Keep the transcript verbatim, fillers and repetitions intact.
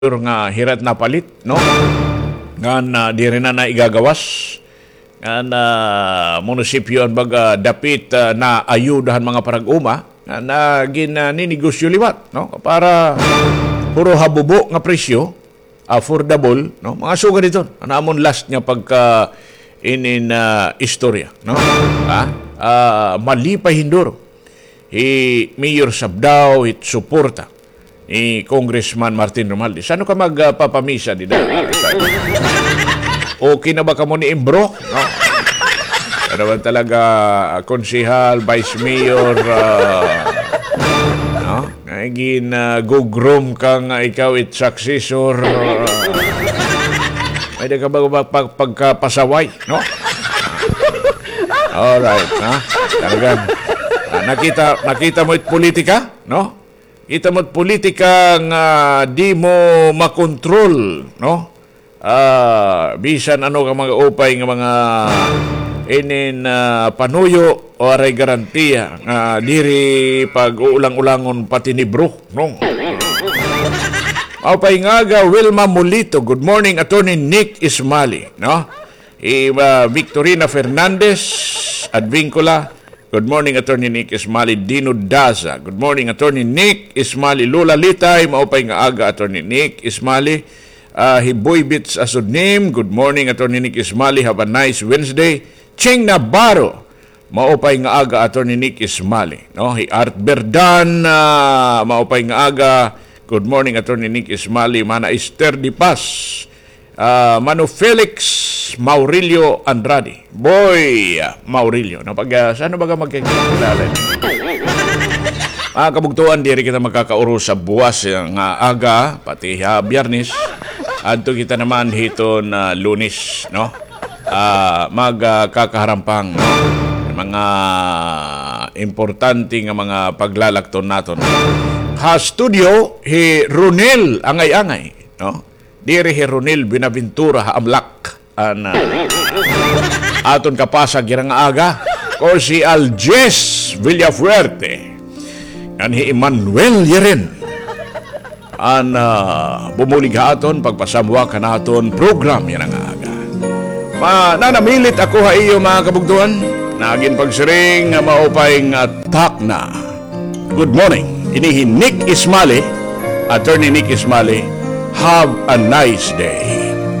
nga hirat na palit, no? Nga na di rin na na igagawas. Nga na munisipyo ang baga dapit uh, na ayudahan mga parag-uma nga na gininegosyo liwat, no? Para puro habubo nga presyo, affordable, no? Mga suga dito. Anamon last nga pagka inin uh, istorya, no? Ha? Uh, mali pa hinduro. I Mayor Sabdao it suporta ni Congressman Martin Romualdez. Ano ka magpapamisa di dahil? Okay na ba ka mo ni Imbro? No? Ano ba talaga konsihal, vice mayor, uh, no? Ngayon, uh, go-groom kang uh, ikaw it successor. Uh, may ka ba pag, pagkapasaway? No? Alright, ha? Talagang, uh, nakita, nakita mo it politika? No? Kita mo't politika nga di mo makontrol, no? Ah, bisan ano ka mga upay nga mga inin uh, panuyo o aray garantiya nga diri pag uulang-ulangon pati ni bro, no? Upay nga ga Wilma Molito. Good morning, Attorney Nick Ismali, no? I uh, Victorina Fernandez Advincula. Good morning, Attorney Nick Ismali. Dino Daza. Good morning, Attorney Nick Ismali. Lula Litay, maupay nga aga, Attorney Nick Ismali. Uh, Hiboy Bits asod name. Good morning, Attorney Nick Ismali. Have a nice Wednesday. Ching Navarro, maupay nga aga, Attorney Nick Ismali. No? Hi Art Berdan, uh, maupay nga aga. Good morning, Attorney Nick Ismali. Mana Esther Di Paz. Uh, Mano Felix Maurilio Andrade. Boy, Maurilio. No, pag, uh, saan ba ka magkakilala? Mga kabugtuan, di rin kita magkakauro sa buwas ng uh, aga, pati uh, biyernes. Adto kita naman hiton na uh, lunes, no? Uh, magkakaharampang, no? Mga importante nga mga paglalakton naton. Ha studio, hi Ronel Angay-Angay, no? Diri hi Ronel Binaventura Haamlak. Ana. Aton kapasag girang aga ko si Aljes Villafuerte. Kanhi Emmanuel Yeren. Ana bumulig aton pagpasamwa kanaton program yan ang aga. Ma nanamilit ako ha iyo mga kabugtuan. Nagin pagsiring nga maupay nga takna. Good morning. Inihi Nick Ismali, Attorney Nick Ismali. Have a nice day.